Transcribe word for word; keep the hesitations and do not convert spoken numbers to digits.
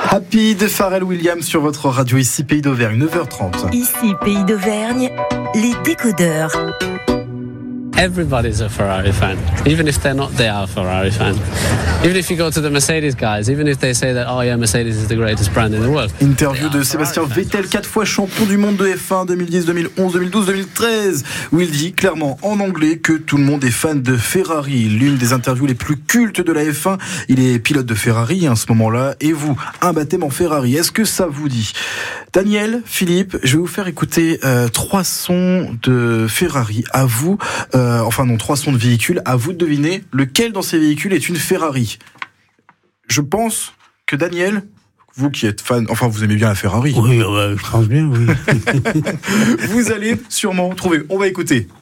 Happy de Pharrell Williams sur votre radio, ici Pays d'Auvergne, neuf heures trente. Ici Pays d'Auvergne, les décodeurs. Everybody's a Ferrari fan. Even if they're not, they are a Ferrari fan. Even if you go to the Mercedes guys, even if they say that, oh yeah, Mercedes is the greatest brand in the world. Interview de Sébastien Vettel, quatre fois champion du monde de F un, deux mille dix, deux mille onze, deux mille douze, deux mille treize, où il dit clairement en anglais que tout le monde est fan de Ferrari. L'une des interviews les plus cultes de la F un. Il est pilote de Ferrari à ce moment-là. Et vous, imbattez-moi Ferrari. Est-ce que ça vous dit? Daniel, Philippe, je vais vous faire écouter euh, trois sons de Ferrari. À vous, euh, enfin non, trois sons de véhicules. À vous de deviner lequel dans ces véhicules est une Ferrari. Je pense que Daniel, vous qui êtes fan, enfin vous aimez bien la Ferrari. Oui, euh, je pense bien, oui. Vous allez sûrement trouver. On va écouter.